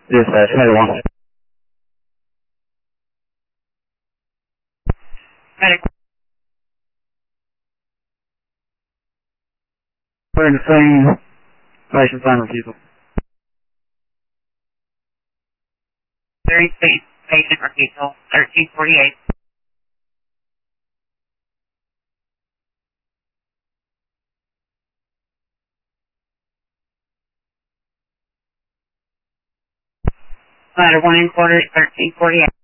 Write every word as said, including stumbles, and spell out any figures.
Dispatch, head one. Medic. Put in the same patient sign refusal. Very safe patient refusal, thirteen forty-eight. Ladder one in quarters, thirteen forty-eight.